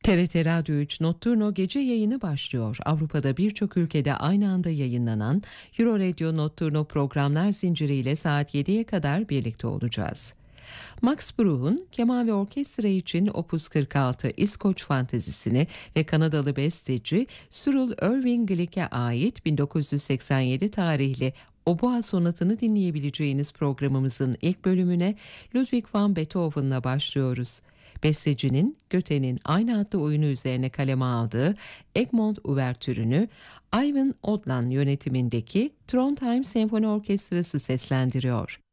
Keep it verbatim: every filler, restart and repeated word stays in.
T R T Radyo üç Notturno gece yayını başlıyor. Avrupa'da birçok ülkede aynı anda yayınlanan Euro Radio Notturno programlar zinciriyle saat yediye kadar birlikte olacağız. Max Bruch'un keman ve orkestra için Opus kırk altı İskoç fantezisini ve Kanadalı besteci Cyril Irving Glick'e ait bin dokuz yüz seksen yedi tarihli Oboa sonatını dinleyebileceğiniz programımızın ilk bölümüne Ludwig van Beethoven'la başlıyoruz. Bestecinin Goethe'nin aynı adlı oyunu üzerine kaleme aldığı Egmont Uvertürü'nü Ivan Odland yönetimindeki Trondheim Senfoni Orkestrası seslendiriyor.